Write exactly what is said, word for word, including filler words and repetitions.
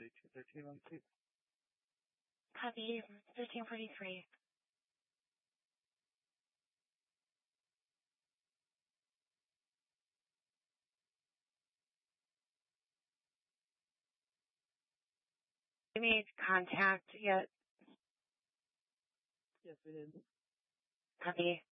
thirty-two thirteen on seat. Copy, thirteen forty-three. You made contact yet? Yes, we did. Copy.